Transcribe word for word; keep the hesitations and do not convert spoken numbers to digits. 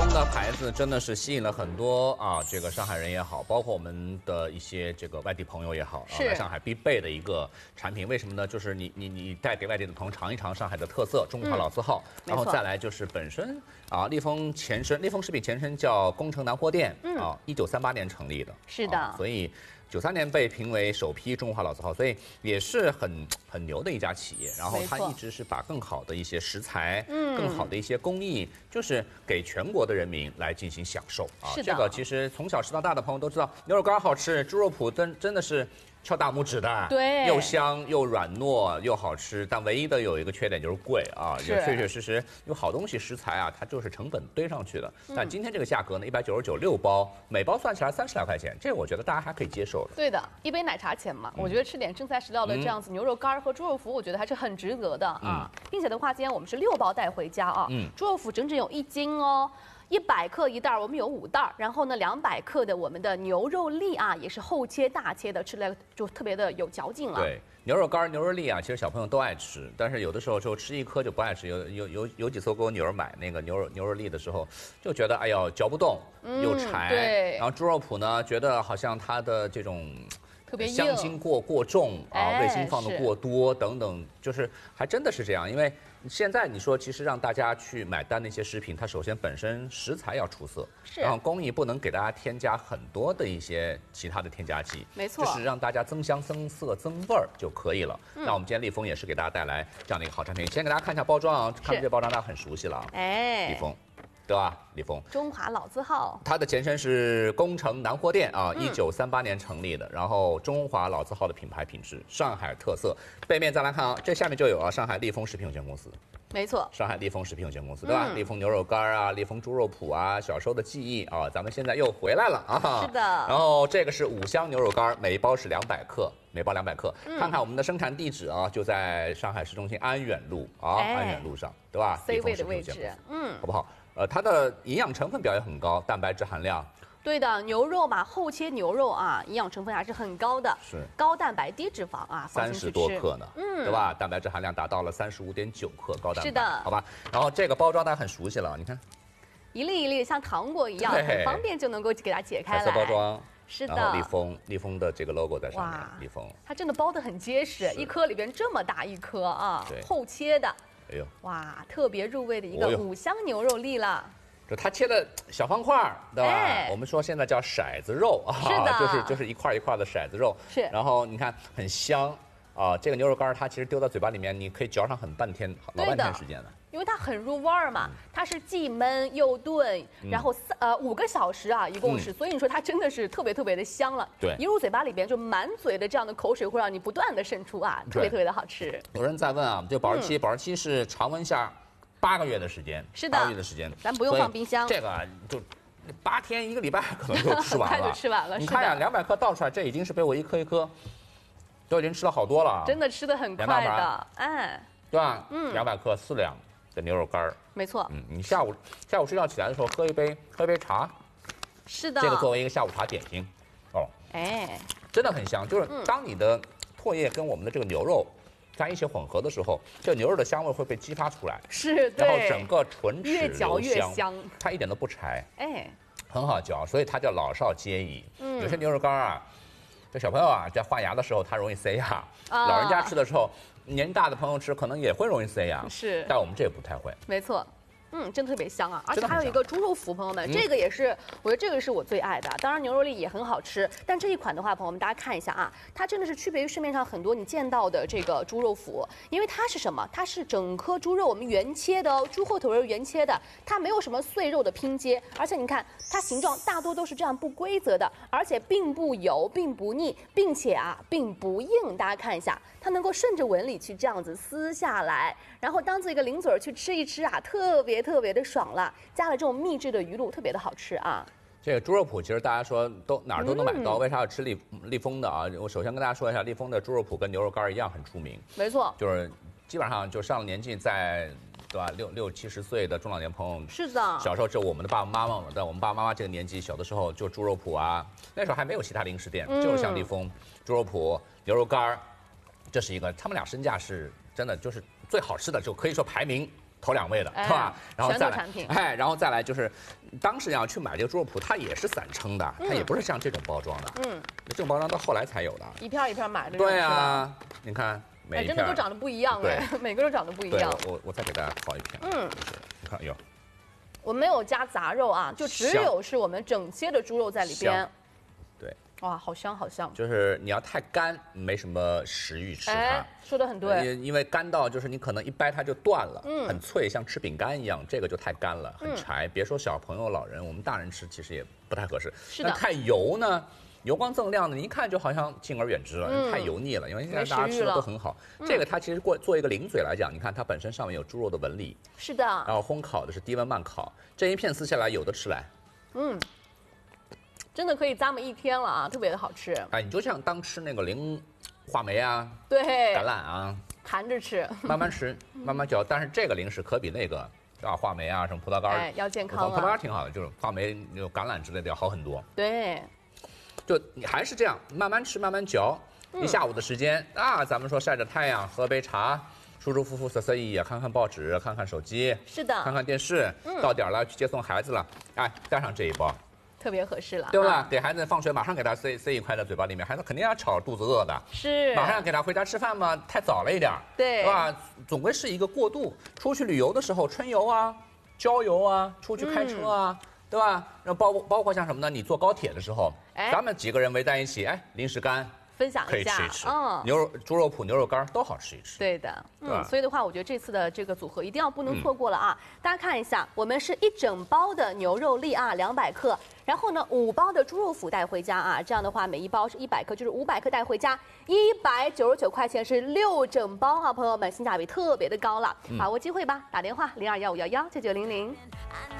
丰的牌子真的是吸引了很多啊，这个上海人也好，包括我们的一些这个外地朋友也好，啊，来上海必备的一个产品。为什么呢？就是你你你带给外地的朋友尝一尝上海的特色中华老字号，嗯、然后再来就是本身啊，立丰前身，立丰食品前身叫工程南货店，嗯、啊，一九三八年成立的， 是的， 啊、所以。九三年被评为首批中华老字号，所以也是很很牛的一家企业。然后它一直是把更好的一些食材，嗯，更好的一些工艺，就是给全国的人民来进行享受啊。这个其实从小吃到大的朋友都知道，牛肉干好吃，猪肉脯真真的是敲大拇指的， 对， 又香又软糯又好吃。但唯一的有一个缺点就是贵啊，也确确实实有好东西食材啊，它就是成本堆上去的。但今天这个价格呢，一百九十九六包，每包算起来三十来块钱，这个我觉得大家还可以接受。 对的，一杯奶茶钱嘛，嗯、我觉得吃点真材实料的这样子牛肉干和猪肉脯，我觉得还是很值得的啊。嗯、并且的话，今天我们是六包带回家啊，嗯、猪肉脯整整有一斤哦。一百克一袋，我们有五袋，然后呢，两百克的我们的牛肉粒啊，也是厚切大切的，吃来就特别的有嚼劲了。 对，牛肉干、牛肉粒啊，其实小朋友都爱吃，但是有的时候就吃一颗就不爱吃。有有有有几次给我女儿买那个牛肉牛肉粒的时候，就觉得哎呦嚼不动，又柴。嗯、对。然后猪肉脯呢，觉得好像它的这种。 特别香精过过重啊，味精放的过多等等，就是还真的是这样。因为现在你说，其实让大家去买单那些食品，它首先本身食材要出色，然后工艺不能给大家添加很多的一些其他的添加剂， 没错， 就是让大家增香、增色、增味儿就可以了。嗯、那我们今天立丰也是给大家带来这样的一个好产品，先给大家看一下包装啊，看这包装大家很熟悉了啊，哎，立丰。对吧？立丰， 中华老字号， 它的前身是工程南货店啊，一九三八年成立的。然后中华老字号的品牌品质，上海特色。背面再来看啊，这下面就有啊，上海立丰食品有限公司。 没错， 上海立丰食品有限公司，对吧？嗯、立丰牛肉干啊，立丰猪肉脯啊，小时候的记忆啊，咱们现在又回来了啊。 是的。 然后这个是五香牛肉干，每一包是两百克，每包两百克。嗯、看看我们的生产地址啊，就在上海市中心安远路啊，哎、安远路上，对吧 ？C 位的位置， 嗯，好不好？呃，它的营养成分表也很高，蛋白质含量。 对的，牛肉嘛，厚切牛肉啊，营养成分还是很高的， 是高蛋白低脂肪啊， 三十多克呢，嗯，对吧？蛋白质含量达到了三十五点九克，高蛋白， 是的， 好吧。然后这个包装大家很熟悉了，你看， 一粒一粒像糖果一样，很方便就能够给它解开来。 彩色包装。 是的， 然后立丰，立丰的这个 logo 在上面，立丰， 它真的包得很结实，一颗里边这么大一颗啊，厚切的，哎呦，哇，特别入味的一个五香牛肉粒了。 就它切的小方块，对吧？哎、我们说现在叫骰子肉啊， 是的， 就是就是一块一块的骰子肉。 是。 然后你看很香啊，这个牛肉干它其实丢到嘴巴里面，你可以嚼上很半天，老半天时间的。 因为它很入味儿嘛，它是既焖又炖，嗯、然后三呃五个小时啊，一共是，嗯、所以你说它真的是特别特别的香了。 对， 一入嘴巴里边就满嘴的这样的口水会让你不断的渗出啊，特别特别的好吃。 有人在问啊，这保质期，嗯、保质期是常温下八个月的时间， 是的， 八个月的时间， 咱不用放冰箱。 这个就八天一个礼拜可能就吃完了， 就吃完了。 你看呀，两百克倒出来，这已经是被我一颗一颗都已经吃了好多了， 真的吃的很快的，哎， 对吧？嗯，两百克四两的牛肉干， 没错。 嗯，你下午下午睡觉起来的时候喝一杯喝一杯茶， 是的， 这个作为一个下午茶点心，哦， 哎， 真的很香。就是当你的唾液跟我们的这个牛肉在一起混合的时候，这牛肉的香味会被激发出来， 是， 然后整个唇齿越嚼越香， 它一点都不柴， 哎， 很好嚼，所以它叫老少皆宜。嗯，有些牛肉干啊，这小朋友啊在换牙的时候它容易塞牙，啊、老人家吃的时候。年纪大的朋友吃可能也会容易塞牙， 是， 但我们这也不太会。 没错，嗯，真的特别香啊！而且还有一个猪肉脯，朋友们，嗯、这个也是，我觉得这个是我最爱的。当然牛肉粒也很好吃，但这一款的话，朋友们大家看一下啊，它真的是区别于市面上很多你见到的这个猪肉脯，因为它是什么？它是整颗猪肉我们原切的哦，猪后腿肉原切的，它没有什么碎肉的拼接，而且你看它形状大多都是这样不规则的，而且并不油，并不腻，并且啊并不硬。大家看一下。它能够顺着纹理去这样子撕下来，然后当做一个零嘴儿去吃一吃啊，特别特别的爽了。加了这种秘制的鱼露，特别的好吃啊。 这个猪肉脯其实大家说都哪儿都能买到，嗯、为啥要吃立立丰的啊？我首先跟大家说一下，立丰的猪肉脯跟牛肉干一样很出名。 没错， 就是基本上就上了年纪在。对吧？六六七十岁的中老年朋友， 是的。 小时候就我们的爸爸妈妈嘛，在我们爸爸妈妈这个年纪，小的时候就猪肉脯啊，那时候还没有其他零食店，嗯、就是像立丰、猪肉脯、牛肉干，这是一个，他们俩身价是真的就是最好吃的，就可以说排名头两位的，是吧？然后再来， 产品， 哎，然后再来就是，当时要去买这个猪肉脯，它也是散称的，它也不是像这种包装的，嗯，这种包装到后来才有的， 一片一片买的， 对啊，你看。 哎，真的都长得不一样哎，每个都长得不一样。 我我再给大家掏一片，嗯，你看有， 我没有加杂肉啊，就只有是我们整切的猪肉在里边。 对， 哇，好香好香。 就是你要太干，没什么食欲吃它。哎， 说得很对。 因因为干到就是你可能一掰它就断了，嗯，很脆，像吃饼干一样，这个就太干了，很柴。别说小朋友、老人，我们大人吃其实也不太合适。 是的。 那太油呢？油光锃亮的，你一看就好像敬而远之了，嗯、太油腻了。因为现在大家吃的都很好，这个它其实过做一个零嘴来讲，你看它本身上面有猪肉的纹理， 是的。 然后烘烤的是低温慢烤，这一片撕下来有的吃来， 嗯，真的可以咂么一天了啊，特别的好吃。 哎，你就像当吃那个零话梅啊， 对， 橄榄啊， 含着吃， 慢慢吃，慢慢嚼。但是这个零食可比那个啊话梅啊什么葡萄干， 哎，要健康啊。 葡萄干挺好的，就是话梅、有橄榄之类的要好很多。 对。 就你还是这样慢慢吃慢慢嚼，一下午的时间啊，咱们说晒着太阳喝杯茶，舒舒服服、色色意啊，看看报纸，看看手机， 是的， 看看电视，到点了去接送孩子了，哎，带上这一包， 特别合适了， 对吧？给孩子放学马上给他塞塞一块在嘴巴里面，孩子肯定要吵肚子饿的， 是， 马上给他回家吃饭嘛，太早了一点， 对， 是吧？总归是一个过渡，出去旅游的时候，春游啊、郊游啊、出去开车啊。对吧？那包包括像什么呢？你坐高铁的时候，哎，咱们几个人围在一起，哎，零食干分享一下， 可以吃一吃。嗯，牛肉、猪肉脯、牛肉干都好吃一吃。 对的，嗯，所以的话，我觉得这次的这个组合一定要不能错过了啊！大家看一下，我们是一整包的牛肉粒啊，两百克，然后呢，五包的猪肉脯带回家啊，这样的话，每一包是一百克，就是五百克带回家，一百九十九块钱是六整包啊，朋友们，性价比特别的高了，把握机会吧，打电话零二幺五幺幺九九零零。